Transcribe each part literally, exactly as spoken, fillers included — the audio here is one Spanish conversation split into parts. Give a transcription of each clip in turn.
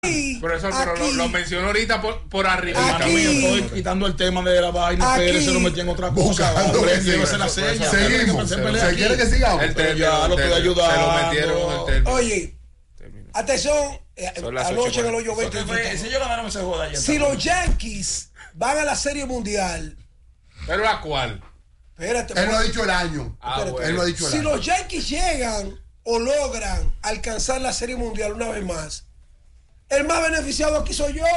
Pero eso pero lo, lo mencionó ahorita por, por arriba. Aquí, estoy quitando el tema de la vaina, pero se lo metí en otra cosa. Llévese la seña. Seguimos. ¿Se quiere que sigamos? El pero ya lo estoy ayudando. Se lo metieron el Oye, atención, eh, anoche en el hoyo veinte. Si yo ganaron ese joda ayer. Si los Yankees van a la Serie Mundial. ¿Pero a cuál? Espérate. Él no ha dicho el año. Ah, bueno. Él no ha dicho el si año. los Yankees llegan o logran alcanzar la Serie Mundial una vez más, el más beneficiado aquí soy yo.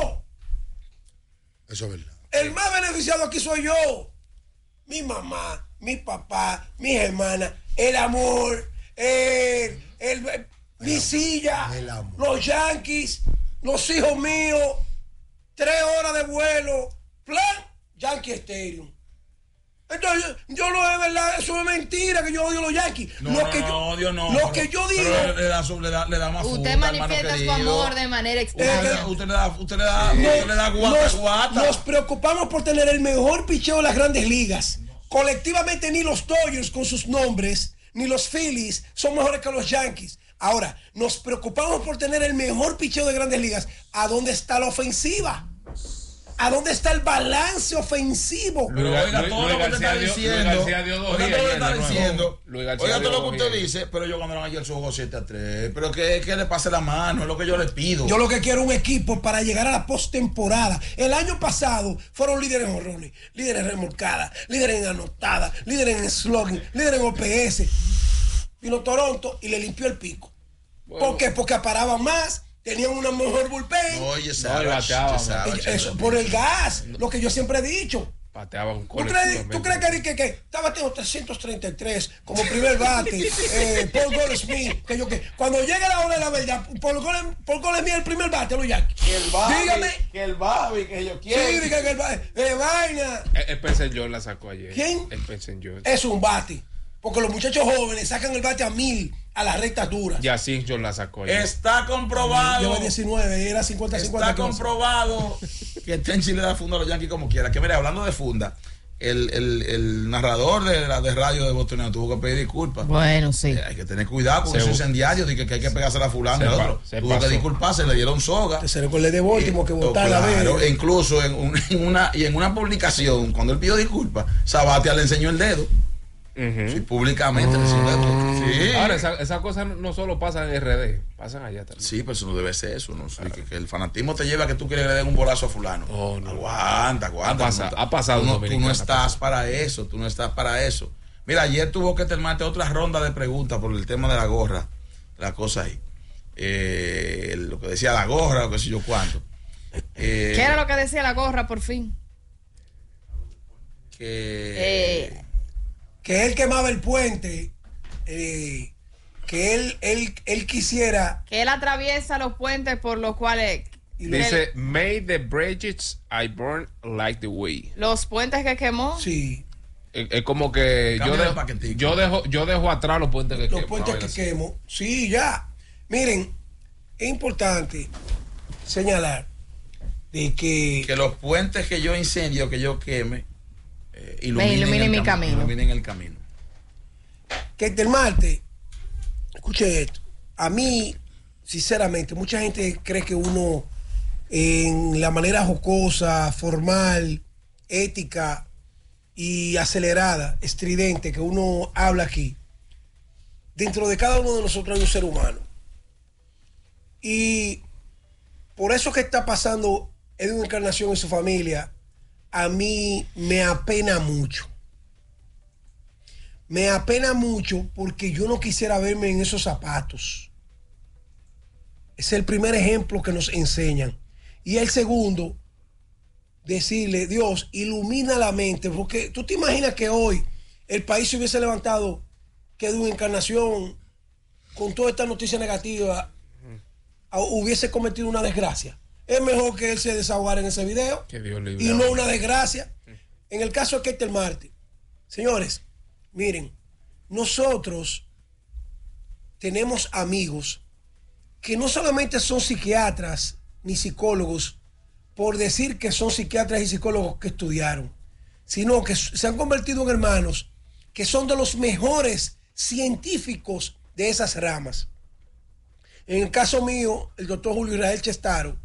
Eso es verdad. El más beneficiado aquí soy yo. Mi mamá, mi papá, mis hermanas, el amor, el, el, el mi silla, los Yankees, los hijos míos, tres horas de vuelo, plan Yankee Stadium. Entonces, yo no es verdad, eso es mentira que yo odio a los Yankees. No, lo no, que no, yo, odio no. Lo pero, que yo digo. Pero le da, le da, le da más Usted fruta, manifiesta su amor de manera extraña. Usted, usted le da, usted le da, No, usted le da guata, nos, guata. nos preocupamos por tener el mejor picheo de las grandes ligas. Colectivamente ni los Dodgers con sus nombres, ni los Phillies son mejores que los Yankees. Ahora, nos preocupamos por tener el mejor picheo de grandes ligas. ¿A dónde está la ofensiva? ¿A dónde está el balance ofensivo? Pero oiga todo lo que usted está diciendo. Oiga todo lo que está diciendo. Oiga todo lo que usted dice. Pero ellos ganaron ayer su juego siete a tres. Pero que, que le pase la mano, es lo que yo le pido. Yo lo que quiero es un equipo para llegar a la postemporada. El año pasado fueron líderes en jonrones, líderes en remolcadas, líderes en anotadas, líderes en slugging, líderes en O P S. Vino Toronto y le limpió el pico. Bueno. ¿Por qué? Porque paraban más. Tenían una mejor bullpen. Oye, no, Savage, bateaba, Savage, eso, por el gas, lo que yo siempre he dicho. Pateaba un ¿Tú crees, ¿tú crees que, que, que estaba teniendo trescientos treinta y tres como primer bate? eh, Paul Goldschmidt, que yo que cuando llegue la hora de la verdad, Paul Goldschmidt, Paul Goldschmidt el primer bate, los Yankees. Que el Bobby, dígame. Que el Bobby, que yo quiero. Sí, diga que el Bobby, eh, vaina. El, el Penseñor la sacó ayer. ¿Quién? El Penseñor. Es un bate. Porque los muchachos jóvenes sacan el bate a mil a las rectas duras. Ya sí, yo la sacó ayer. Está comprobado. Lleva diecinueve, era cincuenta cincuenta. Está comprobado que Tenchi le da funda a los Yankees como quiera. Que mire, hablando de funda, el, el, el narrador de la de radio de Boston tuvo que pedir disculpas. Bueno, sí. Eh, hay que tener cuidado con Se esos bu- incendiarios de que, que hay que pegarse a la fulana Se y pa- otro. se Tuvo que pasó. disculparse, le dieron soga. Se recuerde de Baltimore que Eh, votar la claro, vez. e incluso en, un- en una y en una publicación, cuando él pidió disculpas, Sabatia le enseñó el dedo. Uh-huh. Sí, públicamente le enseñó el dedo. Sí. Ahora, esas esa cosas no solo pasan en R D, pasan allá también. Sí, pero eso no debe ser eso, ¿no? Sí, que, que el fanatismo te lleva a que tú quieres que le den un bolazo a fulano. Oh, no. Aguanta, aguanta. Ha pasado, tú no- ha pasado Tú no, Dominicana, tú no ha estás pasado. para eso, tú no estás para eso. Mira, ayer tuvo que terminarte otra ronda de preguntas por el tema de la gorra, la cosa ahí. Eh, lo que decía la gorra, o qué sé yo cuánto. Eh, ¿Qué era lo que decía la gorra por fin? Que... Eh, Que él quemaba el puente. Eh, que él, él, él quisiera. que él atraviesa los puentes por los cuales... Dice, made the bridges I burn like the way. Los puentes que quemó. Sí. Es, es como que yo Cambia el dejo, paquetico. yo dejo yo dejo atrás los puentes que Los quemo, puentes una que vaina así. quemo. Sí, ya. Miren, es importante señalar de que. que los puentes que yo incendio, que yo queme, eh, iluminen, iluminen el mi cami- camino. iluminen el camino. que del martes, escuche esto, a mí, sinceramente, mucha gente cree que uno, en la manera jocosa, formal, ética y acelerada, estridente, que uno habla aquí, dentro de cada uno de nosotros hay un ser humano. Y por eso que está pasando Edwin Encarnación y su familia, a mí me apena mucho. Me apena mucho porque yo no quisiera verme en esos zapatos. Es el primer ejemplo que nos enseñan. Y el segundo, decirle, Dios, ilumina la mente. Porque tú te imaginas que hoy el país se hubiese levantado, que de una Encarnación, con toda esta noticia negativa, hubiese cometido una desgracia. Es mejor que él se desahogara en ese video. Que Dios libre. Y no una desgracia. En el caso de Ketel Marte, señores, miren, nosotros tenemos amigos que no solamente son psiquiatras ni psicólogos por decir que son psiquiatras y psicólogos que estudiaron, sino que se han convertido en hermanos que son de los mejores científicos de esas ramas. En el caso mío, el doctor Julio Israel Chestaro